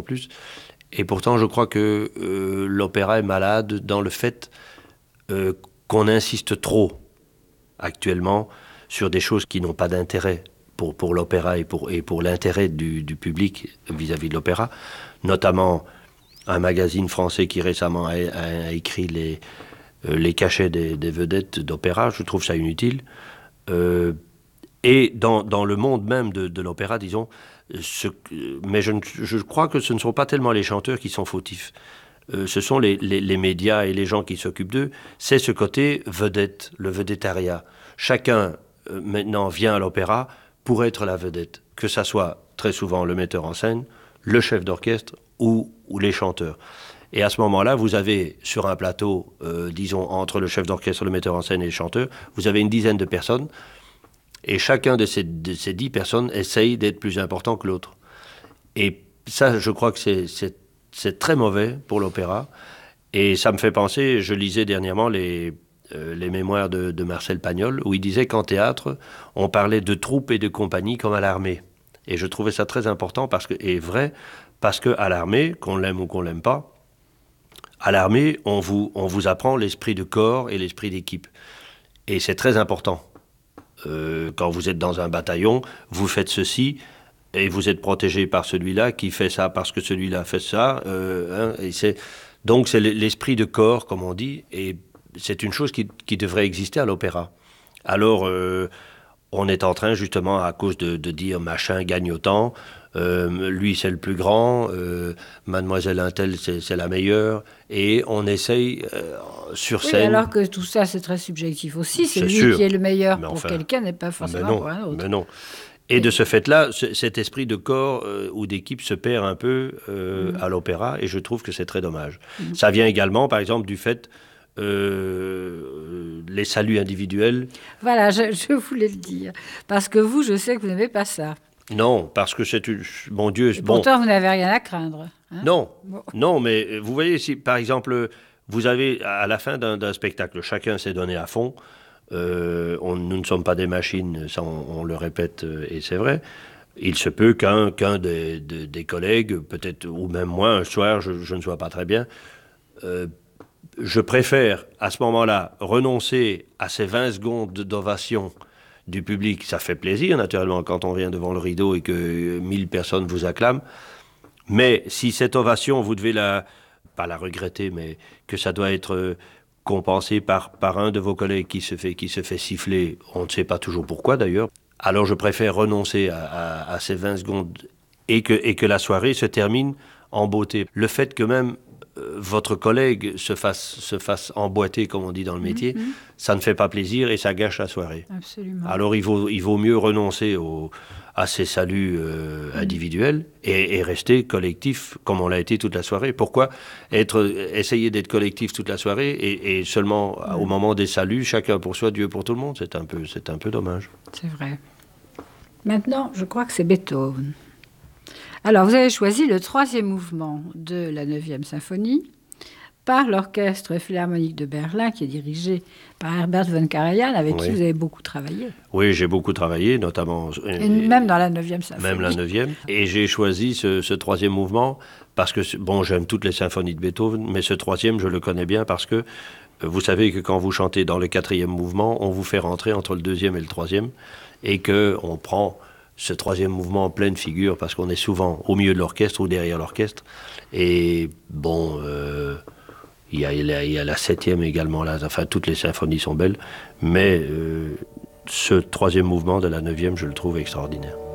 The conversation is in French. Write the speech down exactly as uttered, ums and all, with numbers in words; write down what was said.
plus. Et pourtant, je crois que euh, l'opéra est malade dans le fait euh, qu'on insiste trop actuellement sur des choses qui n'ont pas d'intérêt pour, pour l'opéra et pour, et pour l'intérêt du, du public vis-à-vis de l'opéra, notamment un magazine français qui récemment a, a, a écrit les, euh, les cachets des, des vedettes d'opéra. Je trouve ça inutile. Euh, et dans, dans le monde même de, de l'opéra, disons, ce, mais je, je crois que ce ne sont pas tellement les chanteurs qui sont fautifs. Euh, ce sont les, les, les médias et les gens qui s'occupent d'eux. C'est ce côté vedette, le vedettariat. Chacun, euh, maintenant, vient à l'opéra pour être la vedette, que ça soit très souvent le metteur en scène, le chef d'orchestre ou, ou les chanteurs. Et à ce moment-là, vous avez sur un plateau, euh, disons, entre le chef d'orchestre, le metteur en scène et le chanteur, vous avez une dizaine de personnes, et chacun de ces, de ces dix personnes essaye d'être plus important que l'autre. Et ça, je crois que c'est, c'est, c'est très mauvais pour l'opéra, et ça me fait penser, je lisais dernièrement les... Euh, les mémoires de, de Marcel Pagnol, où il disait qu'en théâtre, on parlait de troupes et de compagnies comme à l'armée. Et je trouvais ça très important, parce que, et vrai, parce qu'à l'armée, qu'on l'aime ou qu'on l'aime pas, à l'armée, on vous, on vous apprend l'esprit de corps et l'esprit d'équipe. Et c'est très important. Euh, quand vous êtes dans un bataillon, vous faites ceci, et vous êtes protégé par celui-là qui fait ça parce que celui-là fait ça. Euh, hein, et c'est, donc c'est l'esprit de corps, comme on dit, et c'est une chose qui, qui devrait exister à l'opéra. Alors, euh, on est en train, justement, à cause de, de dire machin gagne autant, euh, lui c'est le plus grand, euh, mademoiselle Untel c'est, c'est la meilleure, et on essaye euh, sur oui, scène... alors que tout ça c'est très subjectif aussi, c'est, c'est lui sûr, qui est le meilleur pour enfin, quelqu'un n'est pas forcément non, pour un autre. Mais non. Et, et de ce fait-là, ce, cet esprit de corps euh, ou d'équipe se perd un peu euh, mmh. à l'opéra, et je trouve que c'est très dommage. Mmh. Ça vient également, par exemple, du fait... Euh, les saluts individuels. Voilà, je, je voulais le dire. Parce que vous, je sais que vous n'aimez pas ça. Non, parce que c'est une... Mon Dieu... Et bon, pourtant, vous n'avez rien à craindre. Hein? Non, bon. non, mais vous voyez, si par exemple, vous avez, à la fin d'un, d'un spectacle, chacun s'est donné à fond, euh, on, nous ne sommes pas des machines, ça on, on le répète, et c'est vrai. Il se peut qu'un, qu'un des, des, des collègues, peut-être, ou même moi, un soir, je, je ne sois pas très bien, euh, je préfère, à ce moment-là, renoncer à ces vingt secondes d'ovation du public. Ça fait plaisir, naturellement, quand on vient devant le rideau et que mille personnes vous acclament. Mais si cette ovation, vous devez la... pas la regretter, mais que ça doit être compensé par, par un de vos collègues qui se fait, qui se fait siffler, on ne sait pas toujours pourquoi, d'ailleurs, alors je préfère renoncer à, à, à ces vingt secondes et que, et que la soirée se termine en beauté. Le fait que même votre collègue se fasse, se fasse emboîter, comme on dit dans le métier, mmh, mmh. ça ne fait pas plaisir et ça gâche la soirée. Absolument. Alors il vaut, il vaut mieux renoncer au, à ces saluts euh, mmh. individuels et, et rester collectif comme on l'a été toute la soirée. Pourquoi être, essayer d'être collectif toute la soirée et, et seulement mmh. au moment des saluts, chacun pour soi, Dieu pour tout le monde, c'est un peu, c'est un peu dommage. C'est vrai. Maintenant, je crois que c'est Beethoven. Alors, vous avez choisi le troisième mouvement de la neuvième symphonie par l'Orchestre Philharmonique de Berlin, qui est dirigé par Herbert von Karajan, avec oui. qui vous avez beaucoup travaillé. Oui, j'ai beaucoup travaillé, notamment... Et, et même dans la neuvième symphonie. Même la neuvième. Et j'ai choisi ce, ce troisième mouvement parce que, bon, j'aime toutes les symphonies de Beethoven, mais ce troisième, je le connais bien parce que vous savez que quand vous chantez dans le quatrième mouvement, on vous fait rentrer entre le deuxième et le troisième, et qu'on prend... ce troisième mouvement en pleine figure, parce qu'on est souvent au milieu de l'orchestre ou derrière l'orchestre. Et bon, euh, il y a, il y a la septième également là, enfin toutes les symphonies sont belles, mais euh, ce troisième mouvement de la neuvième, je le trouve extraordinaire.